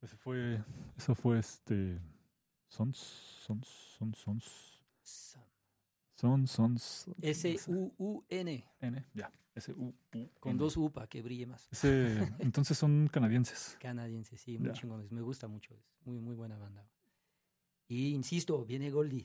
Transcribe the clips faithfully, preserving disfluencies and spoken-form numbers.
ese fue, eso fue este, Sons, Sons, Sons, Sons, Sons, Sons, S U U N. N, ya, S U U. Con dos U para que brille más. Ese, entonces son canadienses. Canadienses, sí, muy Ya. chingones. Me gusta mucho, es muy, muy buena banda. Y insisto, viene Goldie.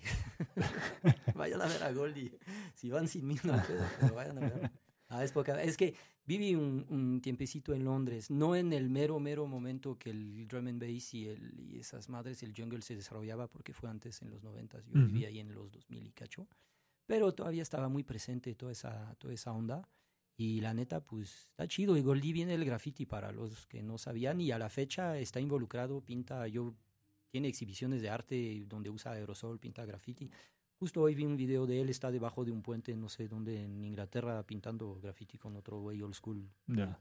Vayan a ver a Goldie. Si van sin mí, no puedo, pero vayan a ver. Ah, es, poca... es que viví un, un tiempecito en Londres, no en el mero, mero momento que el drum and bass y, el, y esas madres, el jungle se desarrollaba, porque fue antes en los noventas. Yo Uh-huh. vivía ahí en los dos mil y cacho. Pero todavía estaba muy presente toda esa, toda esa onda. Y la neta, pues, está chido. Y Goldie viene del graffiti, para los que no sabían. Y a la fecha está involucrado, pinta, yo... Tiene exhibiciones de arte donde usa aerosol, pinta graffiti. Justo hoy vi un video de él, está debajo de un puente, no sé dónde, en Inglaterra, pintando graffiti con otro güey old school. Ya.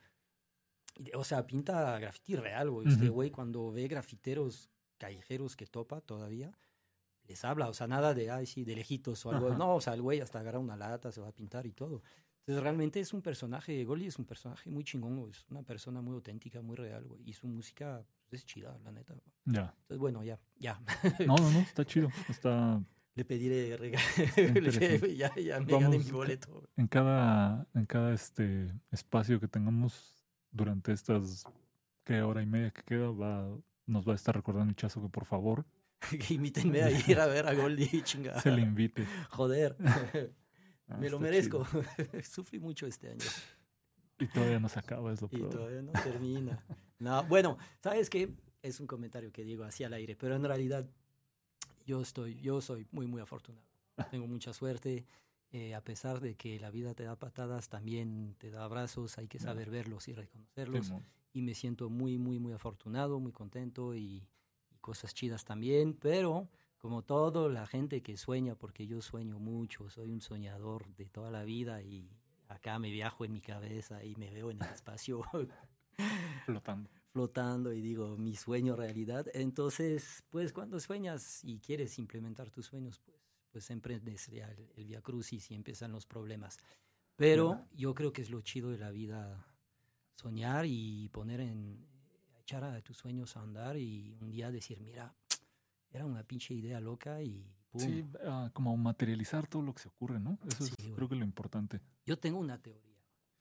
O sea, pinta graffiti real, güey. Este Ujú. güey, cuando ve grafiteros callejeros que topa todavía, les habla. O sea, nada de, ay, sí, de lejitos o algo. Ajá. No, o sea, el güey hasta agarra una lata, se va a pintar y todo. Entonces, realmente es un personaje, Goldie es un personaje muy chingón, güey. Es una persona muy auténtica, muy real, güey. Y su música pues, es chida, la neta, güey. Ya. Entonces, bueno, ya, ya. No, no, no, está chido. Está Le pediré rega- interesante. ya, ya me Vamos, gané mi boleto, güey. en cada, en cada este espacio que tengamos durante estas ¿qué hora y media que queda? Va, nos va a estar recordando Ichazo que por favor Que invítenme a ir a ver a Goldie, chingada. se le invite. Joder. Ah, Me lo está merezco. chido. Sufrí mucho este año. Y todavía no se acaba, es lo Y peor. todavía no termina. No, bueno, ¿sabes qué? Es un comentario que digo así al aire, pero en realidad yo estoy, yo soy muy, muy afortunado. Tengo mucha suerte. Eh, a pesar de que la vida te da patadas, también te da abrazos, hay que saber verlos y reconocerlos. Simón. Y me siento muy, muy, muy afortunado, muy contento y, y cosas chidas también, pero como todo, la gente que sueña, porque yo sueño mucho, soy un soñador de toda la vida y acá me viajo en mi cabeza y me veo en el espacio Flotando. flotando y digo, mi sueño realidad. Entonces, pues cuando sueñas y quieres implementar tus sueños, pues, pues emprendes ya el, el Via Crucis y empiezan los problemas. Pero Claro. yo creo que es lo chido de la vida, soñar y poner en, echar a tus sueños a andar y un día decir, mira, era una pinche idea loca y pum. Sí, ah, como materializar todo lo que se ocurre, ¿no? Eso Sí, es, güey. creo que lo importante. Yo tengo una teoría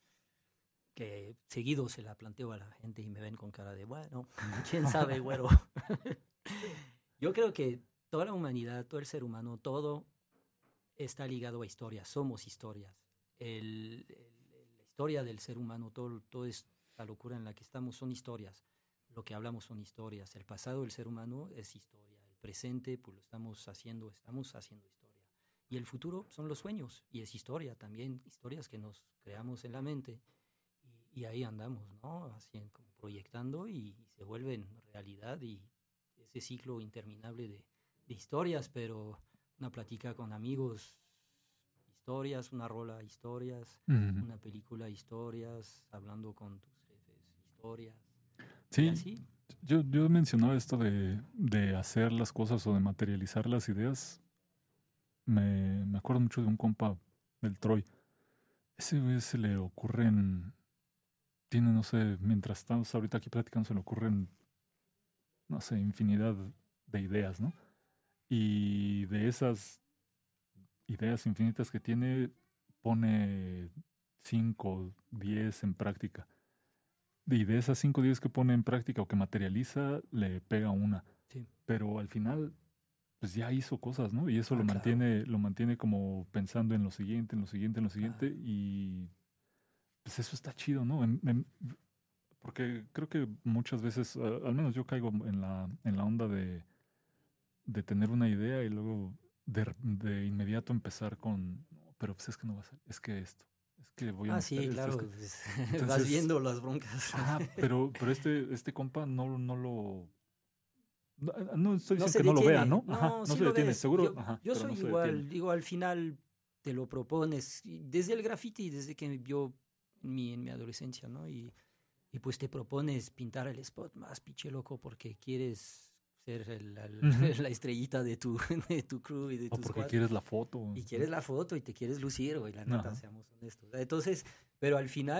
que seguido se la planteo a la gente y me ven con cara de, bueno, quién sabe, güero. Yo creo que toda la humanidad, todo el ser humano, todo está ligado a historias, somos historias. El, el- la historia del ser humano, todo, todo es la locura en la que estamos, son historias. Lo que hablamos son historias. El pasado del ser humano es historia. El presente, pues lo estamos haciendo, estamos haciendo historia. Y el futuro son los sueños y es historia también, historias que nos creamos en la mente. Y, y ahí andamos, ¿no? Así como proyectando y, y se vuelven realidad y ese ciclo interminable de, de historias, pero una plática con amigos, historias, una rola, historias, Ujú. una película, historias, hablando con tus jefes, historias. Y Sí, así. yo, yo mencionaba esto de, de hacer las cosas o de materializar las ideas. Me, me acuerdo mucho de un compa del Troy. Ese güey se le ocurren, tiene, no sé, mientras estamos ahorita aquí platicando, se le ocurren, no sé, infinidad de ideas, ¿no? Y de esas ideas infinitas que tiene, pone cinco, diez en práctica. Y de esas cinco, diez que pone en práctica o que materializa, le pega una. Sí. Pero al final, pues ya hizo cosas, ¿no? Y eso Ah, lo claro. mantiene, lo mantiene como pensando en lo siguiente, en lo siguiente, en lo siguiente. Claro. Y pues eso está chido, ¿no? En- en- porque creo que muchas veces, ah, al menos yo caigo en la, en la onda de, de tener una idea y luego de, r- de inmediato empezar con, "No, pero pues es que no va a ser, es que esto, es que voy a Ah, necesitar sí, esto, es claro. que-". pues, Vas Entonces, viendo las broncas. ah, pero, pero este, este compa no, no lo... No, no estoy No diciendo se que no lo vea, detiene. ¿no? Ajá, No, no sí se lo detiene, ves. seguro, Yo, ajá, yo pero no soy se detiene. igual. Digo, al final te lo propones. y Desde el graffiti, desde que yo en mi, en mi adolescencia, ¿no? Y, y pues te propones pintar el spot más pinche loco porque quieres ser el- el- Ujú. la estrellita de tu, de tu crew y de O tu porque squad. quieres la foto. Y quieres la foto y te quieres lucir, güey, la neta, Ajá. seamos honestos. Entonces, pero al final,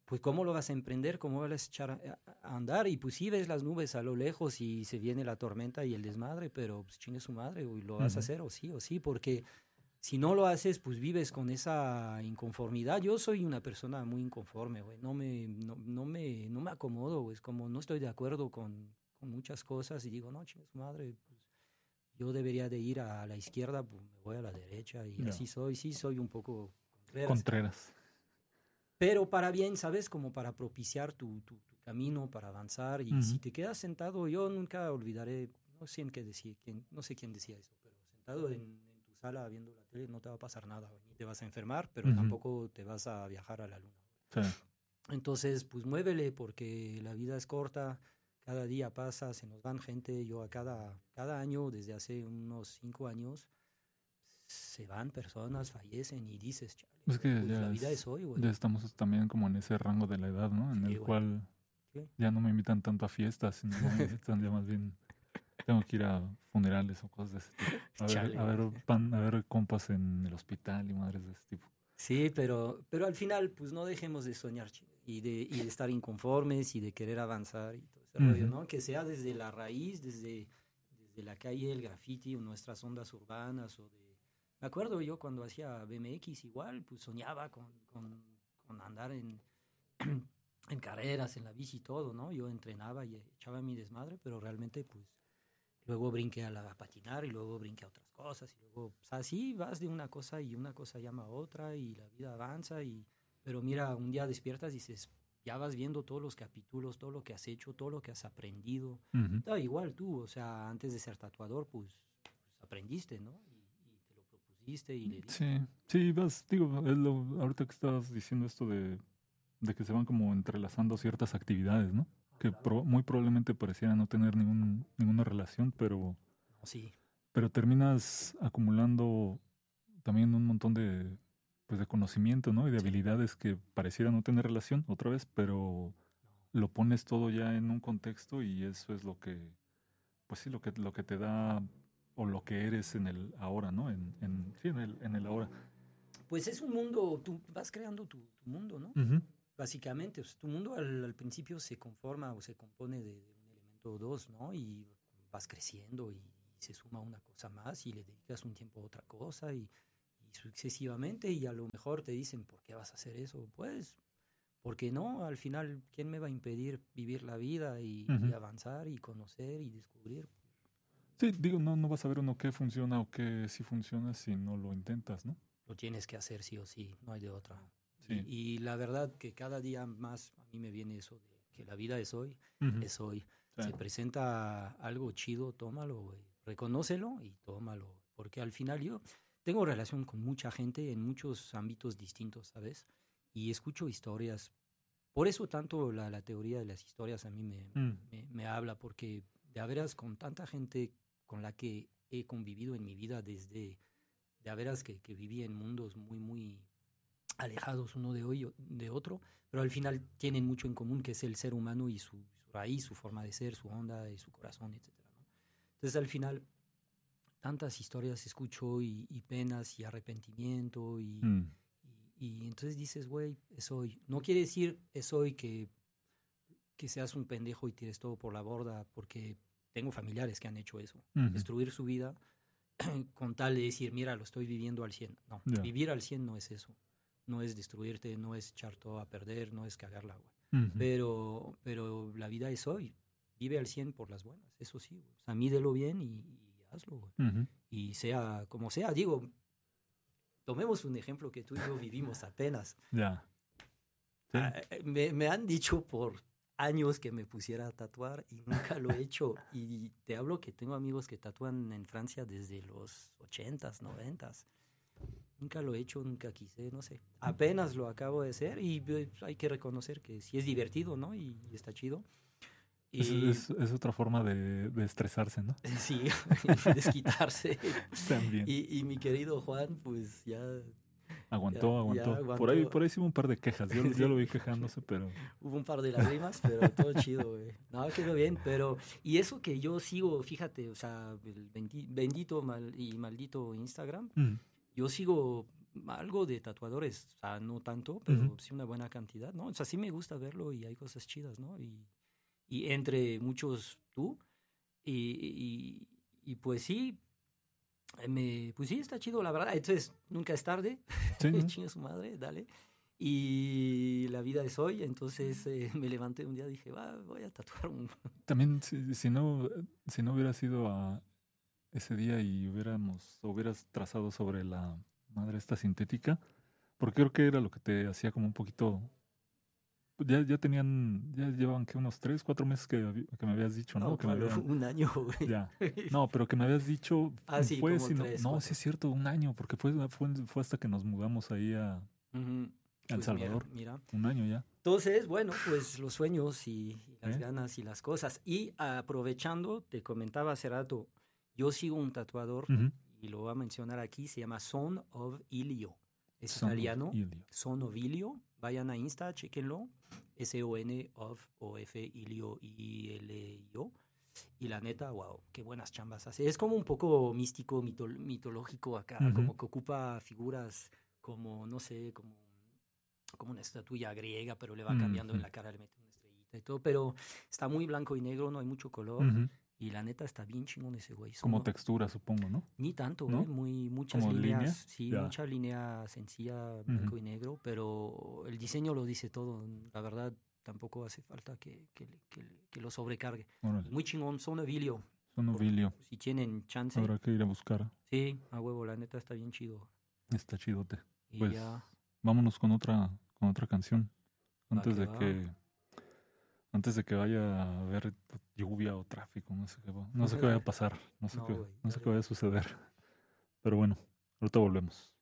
pues ¿cómo lo vas a emprender? ¿Cómo vas a echar a, a andar? Y pues sí ves las nubes a lo lejos y se viene la tormenta y el desmadre, pero pues chingue su madre, güey, lo vas Ujú. a hacer o sí o sí, porque si no lo haces, pues vives con esa inconformidad. Yo soy una persona muy inconforme, güey, no me, no, no me, no me acomodo, güey, es como no estoy de acuerdo con, con muchas cosas y digo, no, chingue su madre, pues yo debería de ir a la izquierda, pues me voy a la derecha y Ya. así soy, sí soy un poco contreras. Contreras. Pero para bien, ¿sabes? Como para propiciar tu, tu, tu camino, para avanzar. Y Ujú. si te quedas sentado, yo nunca olvidaré, no sé, en qué decía, quién, no sé quién decía eso, pero sentado en, en tu sala viendo la tele no te va a pasar nada, güey, ni te vas a enfermar, pero Ujú. tampoco te vas a viajar a la luna. Sí. Entonces, pues muévele porque la vida es corta, cada día pasa, se nos van gente. Yo a cada, cada año, desde hace unos cinco años, se van personas, fallecen y dices, chale, Es que pues la ya, vida es- es hoy, güey. ya estamos también como en ese rango de la edad, ¿no? En Sí, el güey. cual Sí. ya no me invitan tanto a fiestas, sino ya me invitan ya más bien tengo que ir a funerales o cosas de ese tipo. A ver, Chale, a ver, güey. pan- a ver compas en el hospital y madres de ese tipo. Sí, pero, pero al final, pues no dejemos de soñar, chinga, y de, y de estar inconformes y de querer avanzar y todo ese rollo, Ujú. ¿no? Que sea desde la raíz, desde, desde la calle, el graffiti o nuestras ondas urbanas o de... Me acuerdo yo cuando hacía B M X igual, pues soñaba con, con, con andar en, en carreras, en la bici y todo, ¿no? Yo entrenaba y echaba mi desmadre, pero realmente, pues, luego brinqué a, la, a patinar y luego brinqué a otras cosas y luego, o sea, así vas de una cosa y una cosa llama a otra y la vida avanza y, pero mira, un día despiertas y dices, ya vas viendo todos los capítulos, todo lo que has hecho, todo lo que has aprendido. Ujú. Da igual tú, o sea, antes de ser tatuador, pues, pues aprendiste, ¿no? Y, y te lo propusiste y le diste. Sí, sí, vas, digo, es lo, ahorita que estabas diciendo esto de, de que se van como entrelazando ciertas actividades, ¿no? Ah, Que claro. pro- muy probablemente parecieran no tener ningún, ninguna relación, pero, No, sí, pero terminas acumulando también un montón de, pues de conocimiento, ¿no? Y de sí, habilidades que parecieran no tener relación otra vez, pero no, lo pones todo ya en un contexto y eso es lo que, pues sí, lo que, lo que te da o lo que eres en el ahora, ¿no? En, en, sí, en el, en el ahora. pues es un mundo, tú vas creando tu, tu mundo, ¿no? Ujú. Básicamente, pues, tu mundo al, al principio se conforma o se compone de, de un elemento o dos, ¿no? Y vas creciendo y, se suma una cosa más y le dedicas un tiempo a otra cosa y, y sucesivamente y a lo mejor te dicen, ¿por qué vas a hacer eso? Pues, porque no, al final, ¿quién me va a impedir vivir la vida y, y Ujú. avanzar y conocer y descubrir? Sí, digo, no, no vas a ver uno qué funciona o qué sí funciona si no lo intentas, ¿no? Lo tienes que hacer sí o sí, no hay de otra. Sí. Y, y la verdad que cada día más a mí me viene eso de que la vida es hoy, Ujú. es hoy. Sí. Se presenta algo chido, tómalo, güey. Reconócelo y tómalo. Porque al final yo tengo relación con mucha gente en muchos ámbitos distintos, ¿sabes? Y escucho historias. Por eso tanto la, la teoría de las historias a mí me, Mm. me, me habla, porque de a veras con tanta gente con la que he convivido en mi vida desde de a veras que, que viví en mundos muy, muy alejados uno de, hoy, de otro, pero al final tienen mucho en común, que es el ser humano y su, su raíz, su forma de ser, su onda y su corazón, etcétera, ¿no? Entonces al final tantas historias escucho y, y penas y arrepentimiento y, Mm. y, y entonces dices, güey, es hoy. No quiere decir es hoy que, que seas un pendejo y tires todo por la borda, porque tengo familiares que han hecho eso, Ujú. destruir su vida con tal de decir, mira, lo estoy viviendo al cien. No, Ya. vivir al cien no es eso. No es destruirte, no es echar todo a perder, no es cagarla, güey. Ujú. Pero, pero la vida es hoy. Vive al cien por las buenas, eso sí, güey. O sea, mídelo bien y, y hazlo, güey. Ujú. Y sea como sea, digo, tomemos un ejemplo que tú y yo vivimos apenas. Ya. Sí. Ah, eh, me, me han dicho por años que me pusiera a tatuar y nunca lo he hecho. Y te hablo que tengo amigos que tatúan en Francia desde los ochentas, noventas. Nunca lo he hecho, nunca quise, no sé. Apenas lo acabo de hacer y eh, hay que reconocer que sí es divertido, ¿no? Y, y está chido. Es, Y es, es otra forma de, de estresarse, ¿no? sí, desquitarse. También. Y, y mi querido Juan, pues ya, Aguantó, ya, aguantó. ya Por ahí, aguantó. por ahí sí hubo un par de quejas. Yo, yo Sí. lo vi quejándose, pero. Hubo un par de lágrimas, pero todo chido, güey. No, quedó bien, pero... Y eso que yo sigo, fíjate, o sea, el bendi- bendito mal- y maldito Instagram, Mm. yo sigo algo de tatuadores, o sea, no tanto, pero Ujú. sí una buena cantidad, ¿no? O sea, sí me gusta verlo y hay cosas chidas, ¿no? Y, y entre muchos tú, y, y, y pues sí, eh, me, pues sí, está chido, la verdad. Entonces, nunca es tarde, Sí, ¿no? chinga su madre, dale. Y la vida es hoy, entonces eh, me levanté un día y dije, va, voy a tatuar un... También, si, si no, si no hubiera sido a ese día y hubiéramos, hubieras trazado sobre la madre esta sintética, porque creo que era lo que te hacía como un poquito. Ya, ya tenían, ya llevaban que unos tres, cuatro meses que, habi- que me habías dicho, ¿no? No, Que me ¿cuál? habían, Un año, güey. ya. No, pero que me habías dicho, Ah, sí, fue, como si no, tres, no, sí cuatro. es cierto, un año, porque fue, fue, fue hasta que nos mudamos ahí a, a Ujú. El Pues mira, Salvador. mira. Un año ya, Entonces, bueno, pues los sueños y, y las ¿eh? ganas y las cosas. Y aprovechando, te comentaba hace rato, yo sigo un tatuador Ujú. y lo voy a mencionar aquí, se llama Son of Ilio. Es Son of italiano, Ilio. Son of Ilio. Vayan a Insta, chequenlo. S O N of O F Ilio I L I O. Y la neta, wow, qué buenas chambas hace. Es como un poco místico, mito- mitológico acá, Ujú. como que ocupa figuras como, no sé, como como una estatuilla griega, pero le va cambiando en Ujú. la cara, le mete una estrellita y todo, pero está muy blanco y negro, no hay mucho color. Ujú. Y la neta está bien chingón ese güey. Son, Como no- textura, supongo, ¿no? ni tanto, ¿eh? ¿No? Muy, muchas Como líneas, línea. sí, Ya. mucha línea sencilla, Ujú. blanco y negro, pero el diseño lo dice todo. La verdad, tampoco hace falta que, que, le- que le- que lo sobrecargue. Órale. Muy chingón, son Evilio. Son Por, Ovilio. si tienen chance, Habrá que ir a buscar. sí, a huevo, la neta está bien chido. Está chidote. Y Pues ya, vámonos con otra, con otra canción. va Antes que de va. que, antes de que vaya a haber lluvia o tráfico, no sé qué va, no sé qué vaya a pasar, no sé No, qué, güey, no sé dale, qué vaya a dale. suceder. Pero bueno, ahorita volvemos.